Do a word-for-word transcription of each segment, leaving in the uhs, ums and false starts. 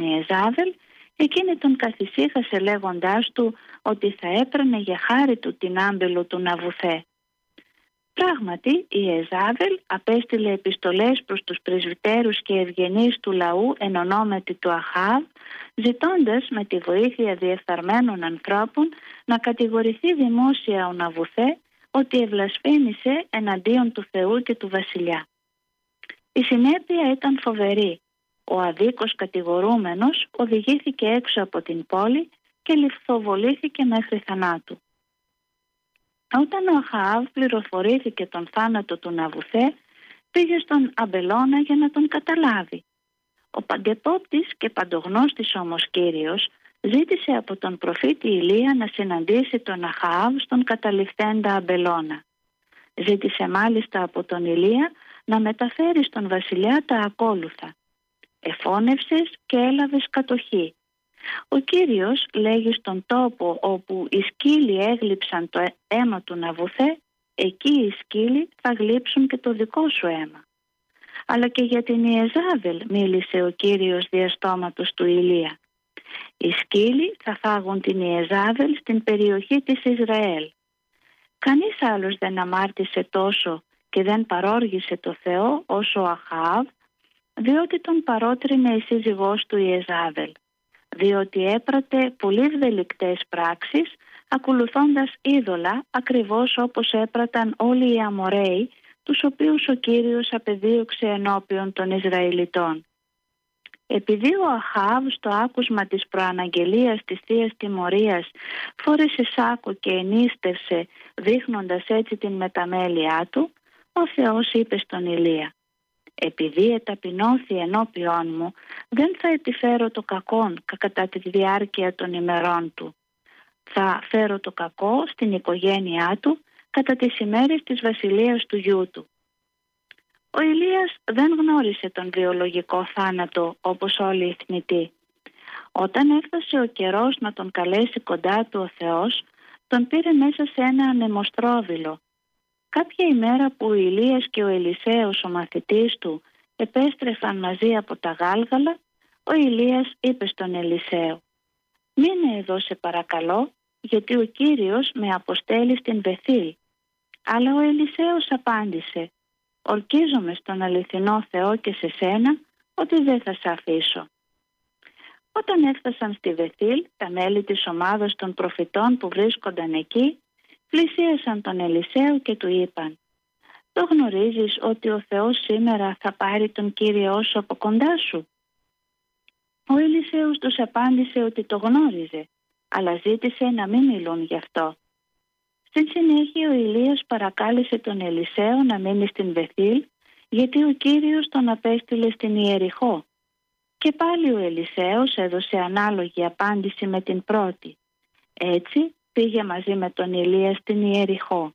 Ιεζάβελ, εκείνη τον καθησύχασε λέγοντάς του ότι θα έπαιρνε για χάρη του την άμπελο του Ναβουθέ. Πράγματι, η Ιεζάβελ απέστειλε επιστολές προς τους πρεσβυτέρους και ευγενείς του λαού εν ονόματι του Αχάβ, ζητώντας με τη βοήθεια διεφθαρμένων ανθρώπων να κατηγορηθεί δημόσια ο Ναβουθέ ότι ευλασφήνησε εναντίον του Θεού και του βασιλιά. Η συνέπεια ήταν φοβερή. Ο αδίκως κατηγορούμενος οδηγήθηκε έξω από την πόλη και λιθοβολήθηκε μέχρι θανάτου. Όταν ο Αχάβ πληροφορήθηκε τον θάνατο του Ναβουθέ, πήγε στον αμπελώνα για να τον καταλάβει. Ο παντεπόπτης και παντογνώστης όμως Κύριος ζήτησε από τον προφήτη Ηλία να συναντήσει τον Αχάβ στον καταληφθέντα αμπελώνα. Ζήτησε μάλιστα από τον Ηλία να μεταφέρει στον βασιλιά τα ακόλουθα. Εφώνευσες και έλαβες κατοχή. Ο Κύριος λέγει στον τόπο όπου οι σκύλοι έγλειψαν το αίμα του Ναβουθέ, εκεί οι σκύλοι θα γλύψουν και το δικό σου αίμα. Αλλά και για την Ιεζάβελ μίλησε ο Κύριος δια στόματος του Ηλία. Οι σκύλοι θα φάγουν την Ιεζάβελ στην περιοχή της Ισραήλ. Κανείς άλλος δεν αμάρτησε τόσο και δεν παρόργησε το Θεό όσο ο Αχάβ, διότι τον παρότρινε η σύζυγός του Ιεζάβελ, διότι έπρατε πολύ ευδελικτές πράξεις, ακολουθώντας είδωλα ακριβώς όπως έπραταν όλοι οι Αμοραίοι, τους οποίους ο Κύριος απεδίωξε ενώπιον των Ισραηλιτών. Επειδή ο Αχάβ στο άκουσμα της προαναγγελίας της Θείας Τιμωρίας φόρεσε σάκο και ενίστευσε, δείχνοντας έτσι την μεταμέλειά του, ο Θεός είπε στον Ηλία: «Επειδή εταπεινώθη ενώπιόν μου, δεν θα επιφέρω το κακόν κατά τη διάρκεια των ημερών του. Θα φέρω το κακό στην οικογένειά του κατά τις ημέρες της βασιλείας του γιού του». Ο Ηλίας δεν γνώρισε τον βιολογικό θάνατο όπως όλοι οι θνητοί. Όταν έφτασε ο καιρός να τον καλέσει κοντά του ο Θεός, τον πήρε μέσα σε ένα ανεμοστρόβιλο. Κάποια ημέρα που ο Ηλίας και ο Ελισέος, ο μαθητής του, επέστρεφαν μαζί από τα Γάλγαλα, ο Ηλίας είπε στον Ελισέο: «Μείνε εδώ σε παρακαλώ, γιατί ο Κύριος με αποστέλει στην Βεθήλ». Αλλά ο Ελισέος απάντησε: «Ορκίζομαι στον αληθινό Θεό και σε σένα ότι δεν θα σε αφήσω». Όταν έφτασαν στη Βεθήλ, τα μέλη της ομάδας των προφητών που βρίσκονταν εκεί πλησίασαν τον Ελισέο και του είπαν: «Το γνωρίζεις ότι ο Θεός σήμερα θα πάρει τον Κύριό σου από κοντά σου?» Ο Ελισέος τους απάντησε ότι το γνώριζε, αλλά ζήτησε να μην μιλούν γι' αυτό. Στην συνέχεια ο Ηλίας παρακάλεσε τον Ελισέο να μείνει στην Βεθήλ, γιατί ο Κύριος τον απέστειλε στην Ιεριχώ. Και πάλι ο Ελισέος έδωσε ανάλογη απάντηση με την πρώτη. Έτσι πήγε μαζί με τον Ηλία στην Ιεριχώ.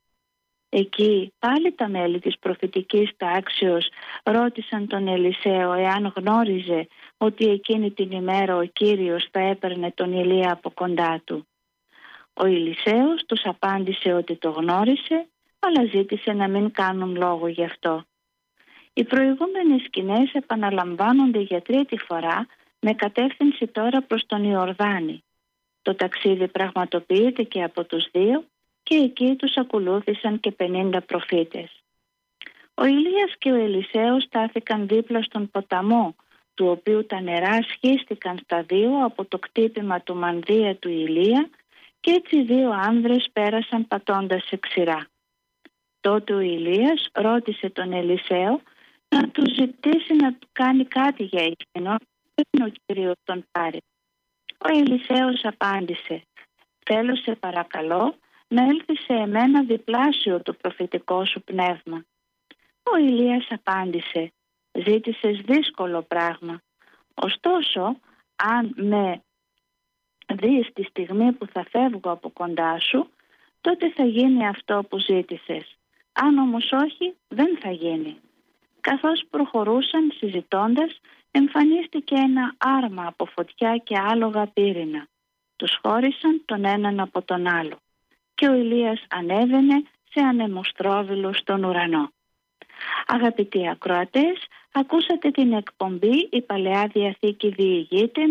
Εκεί πάλι τα μέλη της προφητικής τάξεως ρώτησαν τον Ελισέο εάν γνώριζε ότι εκείνη την ημέρα ο Κύριος θα έπαιρνε τον Ηλία από κοντά του. Ο Ελισέος τους απάντησε ότι το γνώρισε, αλλά ζήτησε να μην κάνουν λόγο γι' αυτό. Οι προηγούμενες σκηνές επαναλαμβάνονται για τρίτη φορά με κατεύθυνση τώρα προς τον Ιορδάνη. Το ταξίδι πραγματοποιείται και από τους δύο και εκεί τους ακολούθησαν και πενήντα προφήτες. Ο Ηλίας και ο Ελισέος στάθηκαν δίπλα στον ποταμό, του οποίου τα νερά σχίστηκαν στα δύο από το κτύπημα του μανδύα του Ηλία, και έτσι οι δύο άνδρες πέρασαν πατώντας σε ξηρά. Τότε ο Ηλίας ρώτησε τον Ελισέο να του ζητήσει να του κάνει κάτι για εκείνον πριν ο Κύριος τον πάρει. Ο Ελισέος απάντησε: «Θέλω σε παρακαλώ να έλθει σε εμένα διπλάσιο το προφητικό σου πνεύμα». Ο Ηλίας απάντησε: «Ζήτησες δύσκολο πράγμα. Ωστόσο, αν με δεις τη στιγμή που θα φεύγω από κοντά σου, τότε θα γίνει αυτό που ζήτησες. Αν όμως όχι, δεν θα γίνει». Καθώς προχωρούσαν συζητώντας, εμφανίστηκε ένα άρμα από φωτιά και άλογα πύρινα. Τους χώρισαν τον έναν από τον άλλο και ο Ηλίας ανέβαινε σε ανεμοστρόβιλο στον ουρανό. Αγαπητοί ακροατές, ακούσατε την εκπομπή «Η Παλαιά Διαθήκη διηγείται»